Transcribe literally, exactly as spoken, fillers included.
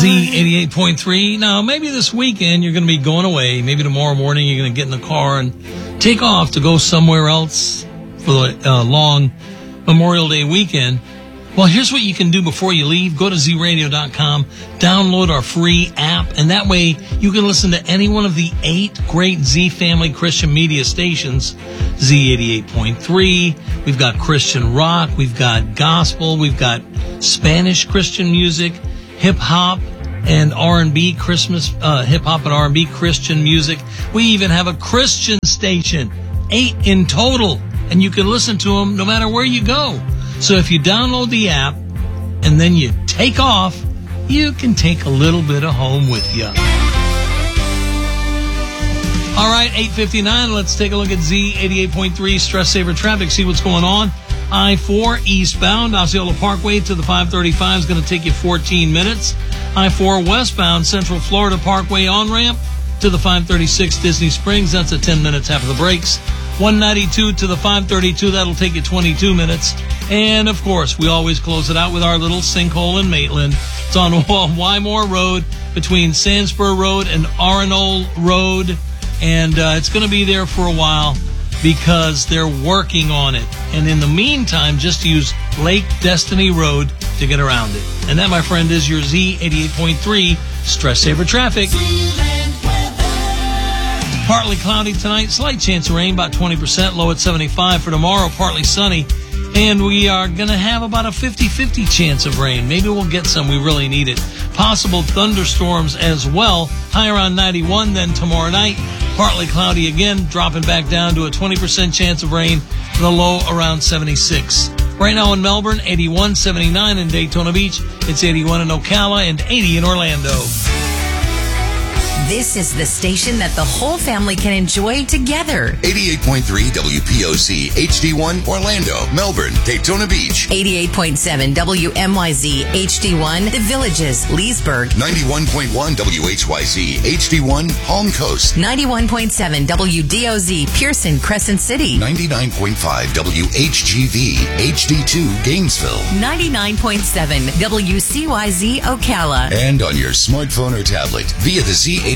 Z eighty-eight point three. Now, maybe this weekend you're going to be going away. Maybe tomorrow morning you're going to get in the car and take off to go somewhere else for the uh, long Memorial Day weekend. Well, here's what you can do before you leave. Go to z radio dot com, download our free app, and that way you can listen to any one of the eight great Z Family Christian media stations. Z eighty-eight point three, we've got Christian rock, we've got gospel, we've got Spanish Christian music, hip-hop, and R and B Christmas, uh, hip-hop and R and B Christian music. We even have a Christian station, eight in total, and you can listen to them no matter where you go. So if you download the app and then you take off, you can take a little bit of home with you. All right, eight fifty-nine, let's take a look at Z eighty-eight point three Stress Saver Traffic, see what's going on. I four eastbound, Osceola Parkway to the five thirty-five is going to take you fourteen minutes. I four westbound, Central Florida Parkway on-ramp to the five thirty-six Disney Springs, that's at ten minutes after the brakes. one ninety-two to the five thirty-two, that'll take you twenty-two minutes. And, of course, we always close it out with our little sinkhole in Maitland. It's on Wymore Road between Sandspur Road and Arenol Road. And uh, it's going to be there for a while because they're working on it. And in the meantime, just use Lake Destiny Road to get around it. And that, my friend, is your Z eighty-eight point three Stress Saver Traffic. Partly cloudy tonight, slight chance of rain, about twenty percent, low at seventy-five. For tomorrow, partly sunny, and we are going to have about a fifty-fifty chance of rain. Maybe we'll get some, we really need it. Possible thunderstorms as well, high around ninety-one, then tomorrow night, partly cloudy again, dropping back down to a twenty percent chance of rain, the low around seventy-six. Right now in Melbourne, eighty-one, seventy-nine in Daytona Beach, it's eighty-one in Ocala, and eighty in Orlando. This is the station that the whole family can enjoy together. eighty-eight point three W P O C H D one Orlando, Melbourne, Daytona Beach. eighty-eight point seven W M Y Z H D one The Villages, Leesburg. ninety-one point one W H Y Z H D one Palm Coast. ninety-one point seven W D O Z Pearson, Crescent City. ninety-nine point five W H G V H D two Gainesville. ninety-nine point seven W C Y Z Ocala. And on your smartphone or tablet via the Z